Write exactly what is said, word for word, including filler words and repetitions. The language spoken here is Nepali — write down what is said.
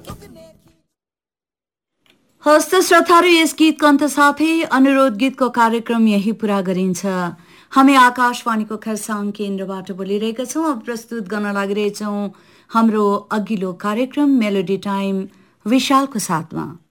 हस्त श्रोताहरू, यस गीतको अन्त साथै अनुरोध गीतको कार्यक्रम यही पुरा गरिन्छ। हामी आकाशवाणीको खरसाङ केन्द्रबाट बोलिरहेका छौँ। अब प्रस्तुत गर्न लागिरहेछौँ हाम्रो अघिल्लो कार्यक्रम मेलोडी टाइम विशालको साथमा।